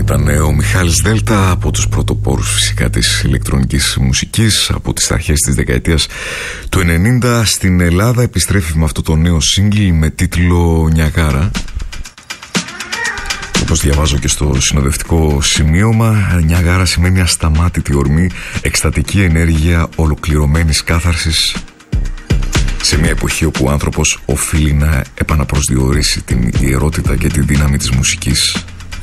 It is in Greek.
ήταν ο Μιχάλης Δέλτα, από τους πρωτοπόρους φυσικά της ηλεκτρονικής μουσικής. Από τις αρχές της δεκαετίας του 90 στην Ελλάδα επιστρέφει με αυτό το νέο single με τίτλο Νιαγάρα. Όπως διαβάζω και στο συνοδευτικό σημείωμα, Νιαγάρα σημαίνει ασταμάτητη ορμή, εκστατική ενέργεια ολοκληρωμένης κάθαρσης σε μια εποχή όπου ο άνθρωπος οφείλει να επαναπροσδιορίσει την ιερότητα και τη δύναμη της μουσικής.